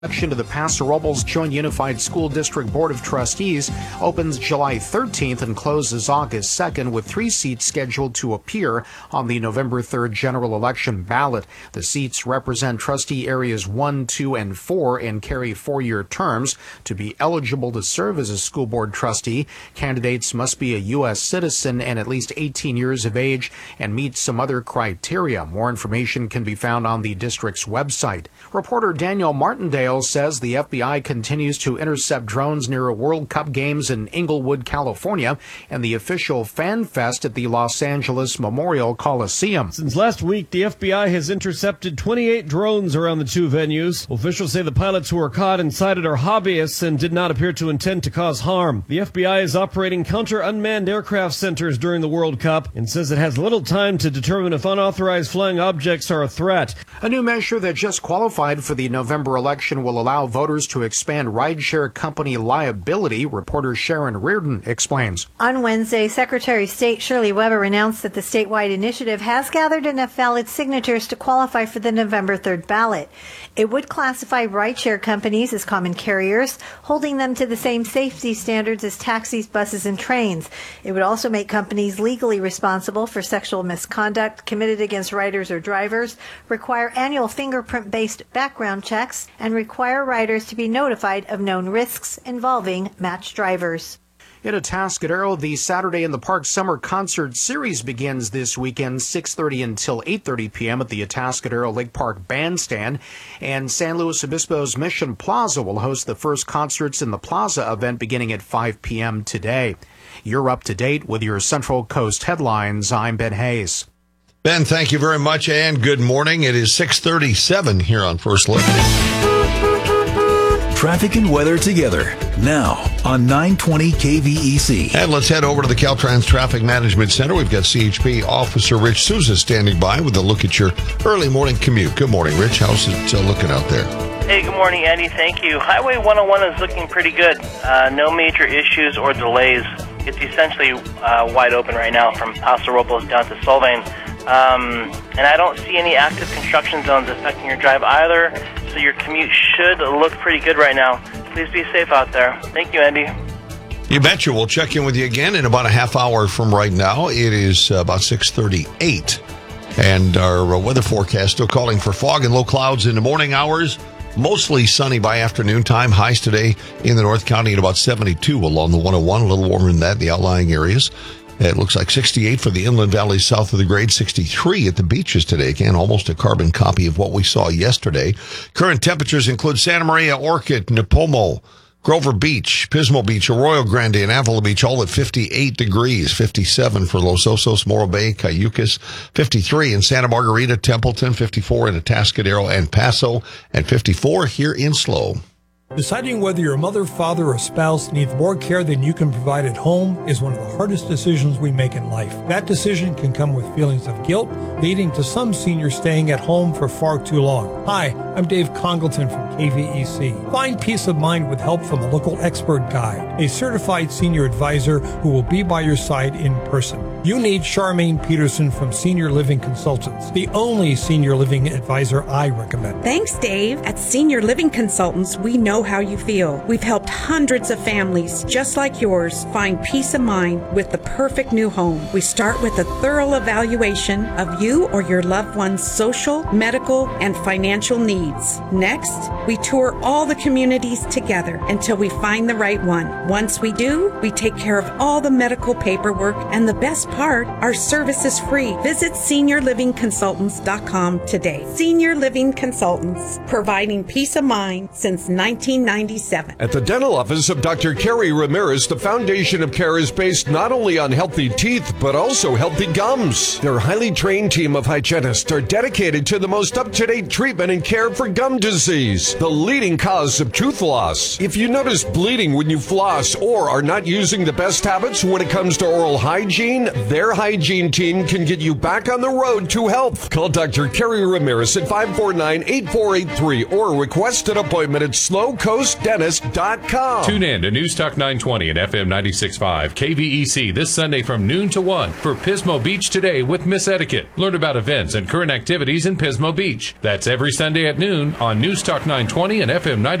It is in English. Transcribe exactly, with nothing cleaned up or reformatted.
Election to the Paso Robles Joint Unified School District Board of Trustees opens July thirteenth and closes August second, with three seats scheduled to appear on the November third general election ballot. The seats represent trustee areas one, two, and four and carry four-year terms. To be eligible to serve as a school board trustee, candidates must be a U S citizen and at least eighteen years of age and meet some other criteria. More information can be found on the district's website. Reporter Daniel Martindale says the F B I continues to intercept drones near World Cup games in Inglewood, California, and the official Fan Fest at the Los Angeles Memorial Coliseum. Since last week, the F B I has intercepted twenty-eight drones around the two venues. Officials say the pilots who were caught inside it are hobbyists and did not appear to intend to cause harm. The F B I is operating counter-unmanned aircraft centers during the World Cup and says it has little time to determine if unauthorized flying objects are a threat. A new measure that just qualified for the November election will allow voters to expand rideshare company liability. Reporter Sharon Reardon explains. On Wednesday, Secretary of State Shirley Weber announced that the statewide initiative has gathered enough valid signatures to qualify for the November third ballot. It would classify rideshare companies as common carriers, holding them to the same safety standards as taxis, buses, and trains. It would also make companies legally responsible for sexual misconduct committed against riders or drivers, require annual fingerprint-based background checks, and require riders to be notified of known risks involving matched drivers. In Atascadero, the Saturday in the Park Summer Concert Series begins this weekend, six thirty until eight thirty p.m. at the Atascadero Lake Park Bandstand. And San Luis Obispo's Mission Plaza will host the first concerts in the Plaza event beginning at five p.m. today. You're up to date with your Central Coast headlines. I'm Ben Hayes. Ben, thank you very much, and good morning. It is six thirty-seven here on First Look. Traffic and weather together now on nine twenty K V E C. And let's head over to the Caltrans Traffic Management Center. We've got C H P Officer Rich Souza standing by with a look at your early morning commute. Good morning, Rich. How's it uh, looking out there? Hey, good morning, Andy. Thank you. Highway one oh one is looking pretty good. Uh, no major issues or delays. It's essentially uh, wide open right now from Paso Robles down to Solvang. Um, and I don't see any active construction zones affecting your drive either, so your commute should look pretty good right now. Please be safe out there. Thank you, Andy. You betcha. We'll check in with you again in about a half hour from right now. It is about six thirty-eight, and our weather forecast still calling for fog and low clouds in the morning hours. Mostly sunny by afternoon time. Highs today in the North County at about seventy-two along the one oh one, a little warmer than that in the outlying areas. It looks like sixty-eight for the inland valleys south of the grade, sixty-three at the beaches today. Again, almost a carbon copy of what we saw yesterday. Current temperatures include Santa Maria, Orchid, Nipomo, Grover Beach, Pismo Beach, Arroyo Grande, and Avila Beach, all at fifty-eight degrees, fifty-seven for Los Osos, Morro Bay, Cayucas, fifty-three in Santa Margarita, Templeton, fifty-four in Atascadero and Paso, and fifty-four here in Slow. Deciding whether your mother, father, or spouse needs more care than you can provide at home is one of the hardest decisions we make in life. That decision can come with feelings of guilt, leading to some seniors staying at home for far too long. Hi, I'm Dave Congleton from K V E C. Find peace of mind with help from a local expert guide, a certified senior advisor who will be by your side in person. You need Charmaine Peterson from Senior Living Consultants, the only senior living advisor I recommend. Thanks, Dave. At Senior Living Consultants, we know how you feel. We've helped hundreds of families just like yours find peace of mind with the perfect new home. We start with a thorough evaluation of you or your loved one's social, medical, and financial needs. Next, we tour all the communities together until we find the right one. Once we do, we take care of all the medical paperwork, and the best part, our service is free. Visit senior living consultants dot com today. Senior Living Consultants, providing peace of mind since nineteen ninety-seven. At the dental office of Doctor Kerry Ramirez, the foundation of care is based not only on healthy teeth, but also healthy gums. Their highly trained team of hygienists are dedicated to the most up-to-date treatment and care for gum disease, the leading cause of tooth loss. If you notice bleeding when you floss or are not using the best habits when it comes to oral hygiene, Their hygiene team can get you back on the road to health. Call Doctor Kerry Ramirez at five four nine, eight four eight three or request an appointment at slow coast dentist dot com. Tune in to News Talk nine twenty and F M ninety-six point five K V E C this Sunday from noon to one for Pismo Beach Today with Miss Etiquette. Learn about events and current activities in Pismo Beach. That's every Sunday at noon on News Talk nine twenty and F M ninety-six point five.